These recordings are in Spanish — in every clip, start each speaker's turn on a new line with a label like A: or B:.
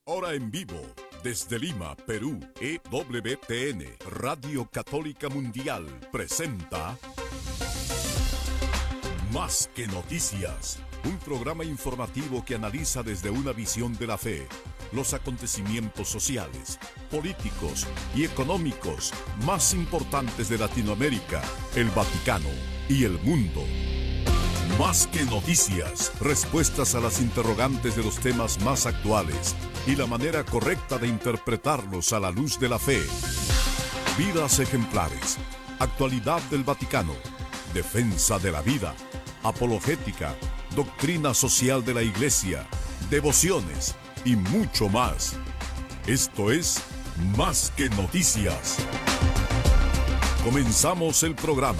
A: Ahora en vivo, desde Lima, Perú, EWTN, Radio Católica Mundial, presenta Más que Noticias, un programa informativo que analiza desde una visión de la fe los acontecimientos sociales, políticos y económicos más importantes de Latinoamérica, el Vaticano y el mundo. Más que noticias, respuestas a las interrogantes de los temas más actuales y la manera correcta de interpretarlos a la luz de la fe. Vidas ejemplares, actualidad del Vaticano, defensa de la vida, apologética, doctrina social de la Iglesia, devociones y mucho más. Esto es Más que Noticias. Comenzamos el programa.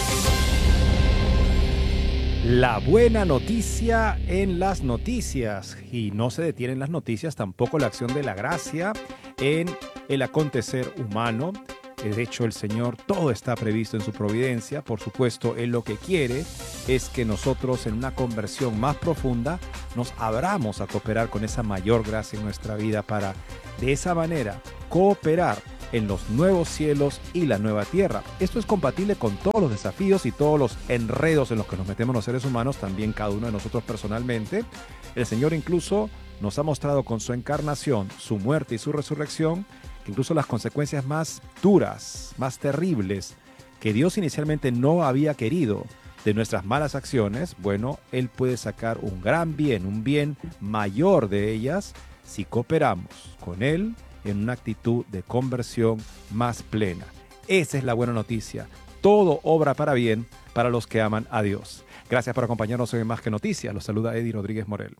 B: La buena noticia en las noticias, y no se detienen las noticias, tampoco la acción de la gracia en el acontecer humano. De hecho, el Señor, todo está previsto en su providencia. Por supuesto, Él lo que quiere es que nosotros en una conversión más profunda nos abramos a cooperar con esa mayor gracia en nuestra vida para, de esa manera, cooperar en los nuevos cielos y la nueva tierra. Esto es compatible con todos los desafíos y todos los enredos en los que nos metemos los seres humanos, también cada uno de nosotros personalmente. El Señor incluso nos ha mostrado con su encarnación, su muerte y su resurrección, que incluso las consecuencias más duras, más terribles, que Dios inicialmente no había querido de nuestras malas acciones, bueno, Él puede sacar un gran bien, un bien mayor de ellas, si cooperamos con Él en una actitud de conversión más plena. Esa es la buena noticia. Todo obra para bien para los que aman a Dios. Gracias por acompañarnos hoy en Más que Noticias. Los saluda Eddie Rodríguez Morel.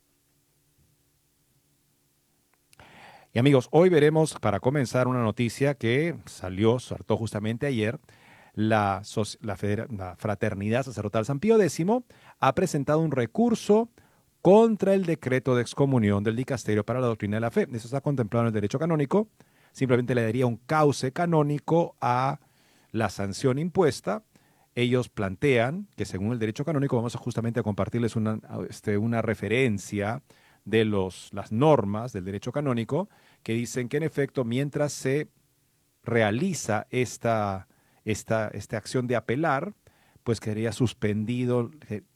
B: Y amigos, hoy veremos, para comenzar, una noticia que saltó justamente ayer. La Fraternidad Sacerdotal San Pío X ha presentado un recurso contra el decreto de excomunión del Dicasterio para la Doctrina de la Fe. Eso está contemplado en el derecho canónico. Simplemente le daría un cauce canónico a la sanción impuesta. Ellos plantean que según el derecho canónico, vamos justamente a compartirles una referencia de las normas del derecho canónico que dicen que en efecto mientras se realiza esta acción de apelar, pues quedarían suspendidos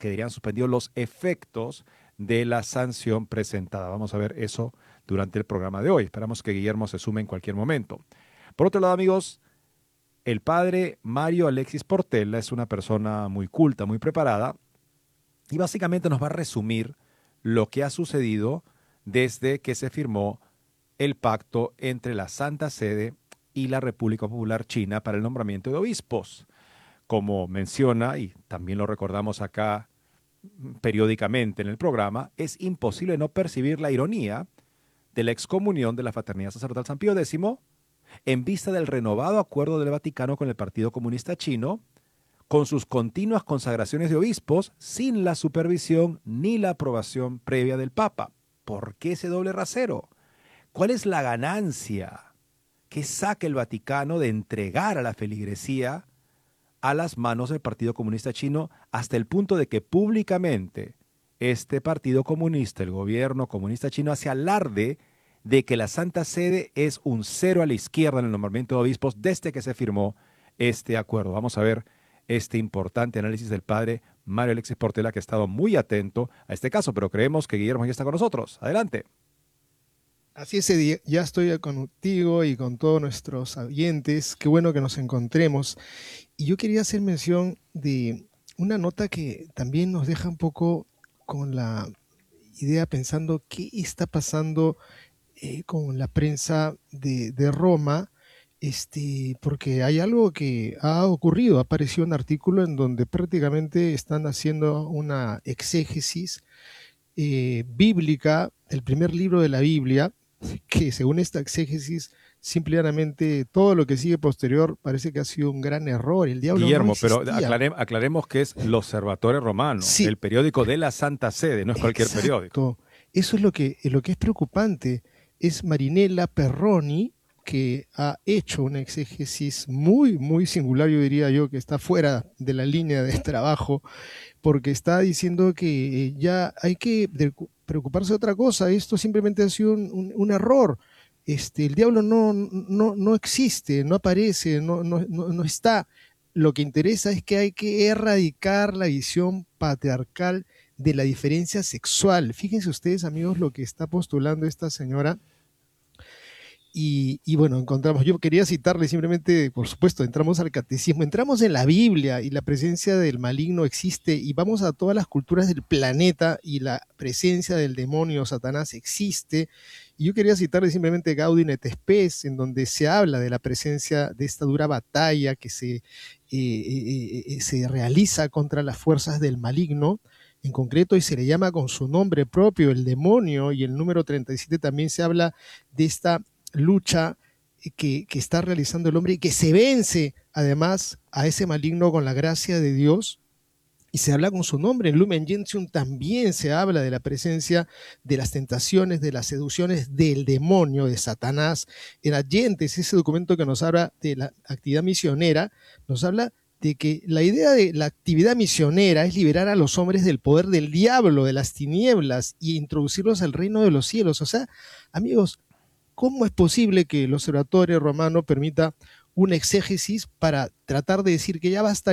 B: los efectos de la sanción presentada. Vamos a ver eso durante el programa de hoy. Esperamos que Guillermo se sume en cualquier momento. Por otro lado, amigos, el padre Mario Alexis Portela es una persona muy culta, muy preparada, y básicamente nos va a resumir lo que ha sucedido desde que se firmó el pacto entre la Santa Sede y la República Popular China para el nombramiento de obispos. Como menciona, y también lo recordamos acá periódicamente en el programa, es imposible no percibir la ironía de la excomunión de la Fraternidad Sacerdotal San Pío X en vista del renovado acuerdo del Vaticano con el Partido Comunista Chino, con sus continuas consagraciones de obispos sin la supervisión ni la aprobación previa del Papa. ¿Por qué ese doble rasero? ¿Cuál es la ganancia que saca el Vaticano de entregar a la feligresía a las manos del Partido Comunista Chino, hasta el punto de que públicamente este Partido Comunista, el gobierno comunista chino, hace alarde de que la Santa Sede es un cero a la izquierda en el nombramiento de obispos desde que se firmó este acuerdo? Vamos a ver este importante análisis del padre Mario Alexis Portela, que ha estado muy atento a este caso, pero creemos que Guillermo ya está con nosotros. Adelante.
C: Así es, Eddie, ya estoy contigo y con todos nuestros oyentes. Qué bueno que nos encontremos. Y yo quería hacer mención de una nota que también nos deja un poco con la idea pensando qué está pasando con la prensa de Roma, porque hay algo que ha ocurrido. Apareció un artículo en donde prácticamente están haciendo una exégesis bíblica del primer libro de la Biblia, que según esta exégesis, simplemente todo lo que sigue posterior parece que ha sido un gran error. El diablo
B: Guillermo,
C: no
B: pero
C: existía.
B: aclaremos que es l'Osservatore Romano,
C: Sí.
B: el periódico de la Santa Sede, no es cualquier periódico.
C: Eso es lo que es preocupante. Es Marinella Perroni, que ha hecho una exégesis muy, muy singular, yo diría yo, que está fuera de la línea de trabajo, porque está diciendo que ya hay que preocuparse de otra cosa. Esto simplemente ha sido un error. El diablo no existe, no aparece, no está. Lo que interesa es que hay que erradicar la visión patriarcal de la diferencia sexual. Fíjense ustedes, amigos, lo que está postulando esta señora. Y bueno, encontramos, yo quería citarle simplemente, por supuesto, entramos al catecismo, entramos en la Biblia y la presencia del maligno existe, y vamos a todas las culturas del planeta y la presencia del demonio Satanás existe. Y yo quería citarle simplemente Gaudium et Spes, en donde se habla de la presencia de esta dura batalla que se realiza contra las fuerzas del maligno, en concreto, y se le llama con su nombre propio, el demonio, y el número 37 también se habla de esta lucha que está realizando el hombre y que se vence además a ese maligno con la gracia de Dios, y se habla con su nombre. En Lumen Gentium también se habla de la presencia de las tentaciones, de las seducciones del demonio, de Satanás. En Agentes, ese documento que nos habla de la actividad misionera, nos habla de que la idea de la actividad misionera es liberar a los hombres del poder del diablo, de las tinieblas, y introducirlos al reino de los cielos. O sea, amigos, ¿cómo es posible que el Observatorio Romano permita una exégesis para tratar de decir que ya basta